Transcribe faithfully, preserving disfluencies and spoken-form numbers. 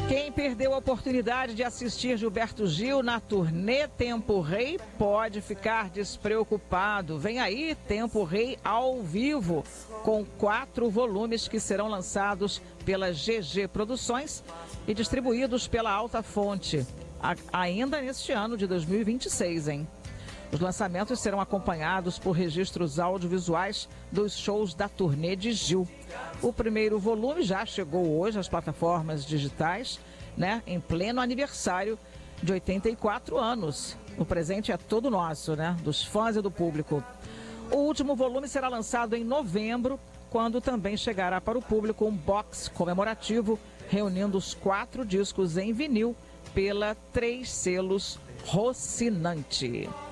Quem perdeu a oportunidade de assistir Gilberto Gil na turnê Tempo Rei pode ficar despreocupado. Vem aí Tempo Rei ao vivo, com quatro volumes que serão lançados pela G G Produções e distribuídos pela Alta Fonte, a, ainda neste ano de dois mil e vinte e seis, hein? Os lançamentos serão acompanhados por registros audiovisuais dos shows da turnê de Gil. O primeiro volume já chegou hoje às plataformas digitais, né, em pleno aniversário de oitenta e quatro anos. O presente é todo nosso, né, dos fãs e do público. O último volume será lançado em novembro, quando também chegará para o público um box comemorativo, reunindo os quatro discos em vinil pela Três Selos Rocinante.